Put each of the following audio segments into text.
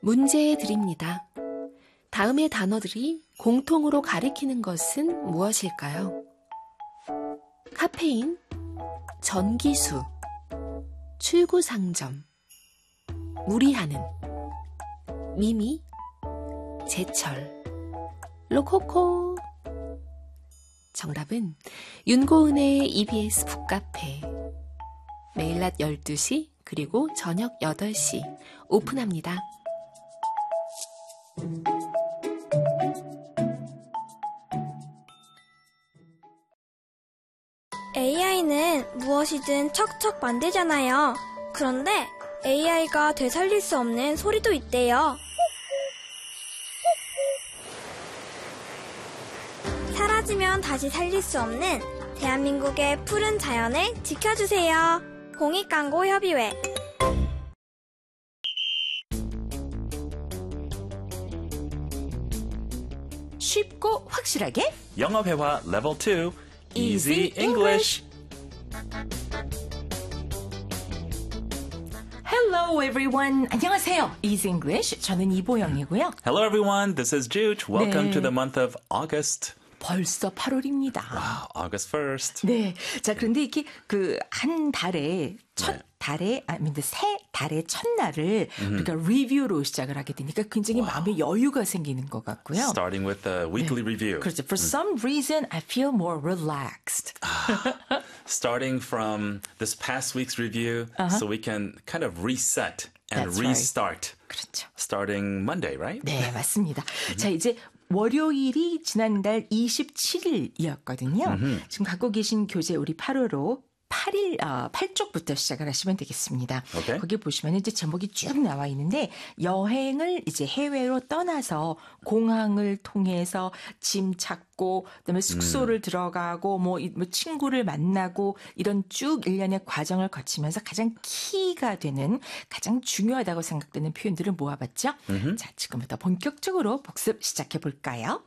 문제 드립니다. 다음의 단어들이 공통으로 가리키는 것은 무엇일까요? 카페인, 전기수, 출구상점, 무리하는, 미미, 제철, 로코코. 정답은 윤고은의 EBS 북카페. 매일 낮 12시 그리고 저녁 8시 오픈합니다. AI는 무엇이든 척척 만들잖아요. 그런데 AI가 되살릴 수 없는 소리도 있대요. 사라지면 다시 살릴 수 없는 대한민국의 푸른 자연을 지켜주세요. 공익광고협의회. 쉽고 확실하게 영어 회화 level 2 Easy English. Hello everyone. 안녕하세요. Easy English. 저는 이보영이고요. Hello everyone, this is Jude. Welcome 네. to the month of August. 벌써 8월입니다. Wow, August 1st. 네. 자, 그런데 이렇게 한 달에 새 달의 첫날을 우리가 리뷰로 시작을 하게 되니까 굉장히 마음에 여유가 생기는 것 같고요. Starting with the weekly review. 그렇죠. For some reason, I feel more relaxed. Starting from this past week's review, so we can kind of reset and That's right. restart. 그렇죠. Starting Monday, right? 네, 맞습니다. 자, 이제 월요일이 지난달 27일이었거든요. 지금 갖고 계신 교재 우리 8호로 8쪽부터 시작을 하시면 되겠습니다. Okay. 거기 보시면 이제 제목이 쭉 나와 있는데 여행을 이제 해외로 떠나서 공항을 통해서 짐 찾고 그다음에 숙소를 들어가고 뭐 친구를 만나고 이런 쭉 일련의 과정을 거치면서 가장 키가 되는 가장 중요하다고 생각되는 표현들을 모아봤죠. 자, 지금부터 본격적으로 복습 시작해 볼까요?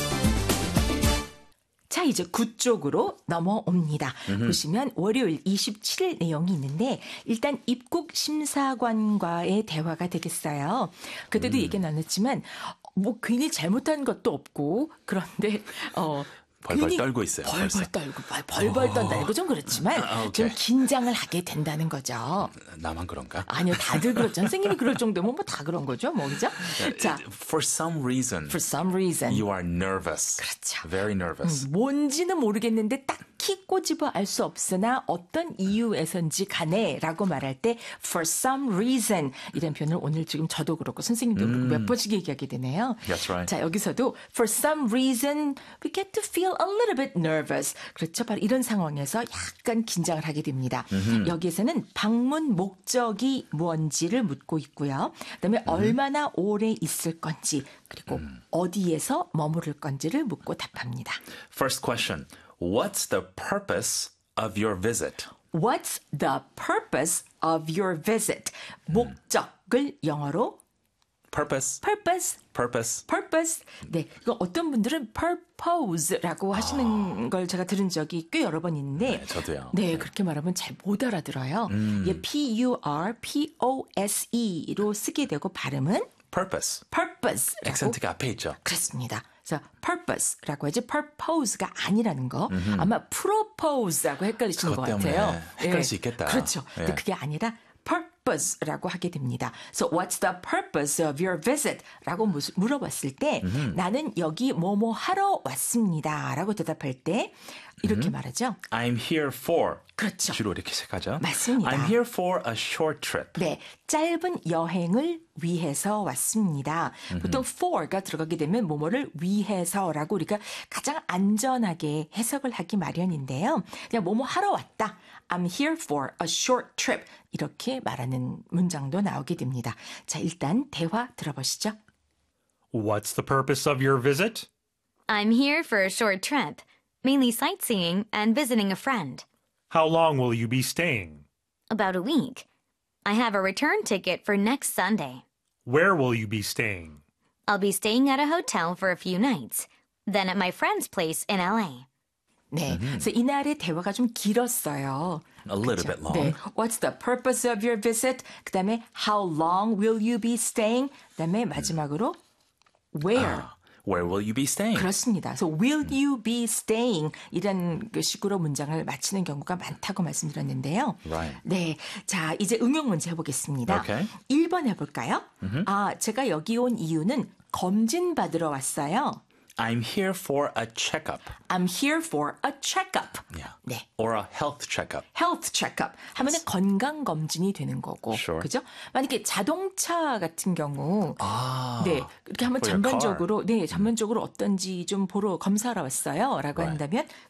자, 이제 9쪽으로 넘어옵니다. 보시면 월요일 27일 내용이 있는데 일단 입국 심사관과의 대화가 되겠어요. 그때도 얘기 나눴지만 뭐 괜히 잘못한 것도 없고 그런데 벌벌 떨고 있어요. 벌벌 떤다는 거 좀 그렇지만 좀 긴장을 하게 된다는 거죠. 나만 그런가? 아니요, 다들 그렇죠. 선생님이 그럴 정도면 뭐 다 그런 거죠, 뭐 그죠? 자, For some reason, you are nervous. 그렇죠. Very nervous. 뭔지는 모르겠는데 딱히 꼬집어 알 수 없으나 어떤 이유에선지 간에라고 말할 때 for some reason 이런 표현을 오늘 지금 저도 그렇고 선생님도 그렇고 몇 번씩 얘기하게 되네요. That's right. 자, 여기서도 for some reason we get to feel a little bit nervous. 그렇죠. 바로 이런 상황에서 약간 긴장을 하게 됩니다. 여기에서는 방문 목적이 뭔지를 묻고 있고요. 그다음에 얼마나 오래 있을 건지 그리고 어디에서 머무를 건지를 묻고 답합니다. First question. What's the purpose of your visit? What's the purpose of your visit? 목적을 영어로 Purpose. 네, 이거 어떤 분들은 purpose라고 하시는 걸 제가 들은 적이 꽤 여러 번 있는데, 네, 저도요. 네, 그렇게 말하면 잘 못 알아들어요. 이게 purpose로 쓰게 되고 발음은 Purpose. purpose라고. 액센트가 앞에 있죠. 그렇습니다. 그래서 purpose라고 하지 purpose가 아니라는 거. 아마 propose라고 헷갈리시는 것 그것 때문에 같아요. 헷갈릴 수 있겠다. 그렇죠. 예. 근데 그게 아니라 purpose라고 하게 됩니다. So what's the purpose of your visit? 라고 물어봤을 때 나는 여기 뭐뭐 하러 왔습니다. 라고 대답할 때 이렇게 말하죠. I'm here for. 그렇죠. 주로 이렇게 시작하죠. 맞습니다. I'm here for a short trip. 네, 짧은 여행을 위해서 왔습니다. 보통 for가 들어가게 되면 뭐뭐를 위해서라고 우리가 가장 안전하게 해석을 하기 마련인데요. 그냥 뭐뭐 하러 왔다. I'm here for a short trip. 이렇게 말하는 문장도 나오게 됩니다. 자, 일단 대화 들어보시죠. What's the purpose of your visit? I'm here for a short trip, mainly sightseeing and visiting a friend. How long will you be staying? About a week. I have a return ticket for next Sunday. Where will you be staying? I'll be staying at a hotel for a few nights, then at my friend's place in LA. 네. 그래서 이날의 대화가 좀 길었어요. A little bit long. 네. What's the purpose of your visit? 그다음에 how long will you be staying? 그다음에 마지막으로 where? Where will you be staying? 그렇습니다. 그래서 will you be staying 이런 그 식으로 문장을 마치는 경우가 많다고 말씀드렸는데요. Right. 네. 자, 이제 응용 문제 해보겠습니다. Okay. 1번 해볼까요? 제가 여기 온 이유는 검진 받으러 왔어요. I'm here for a checkup. I'm here for a checkup. Yeah. 네. Or a health checkup. health checkup 하면은 건강 검진이 되는 거고, Sure. 그죠? 만약에 자동차 같은 경우, 네, 이렇게 한번 For your 전반적으로, 네, 전반적으로 어떤지 좀 보러 검사하러 왔어요라고 Right. 한다면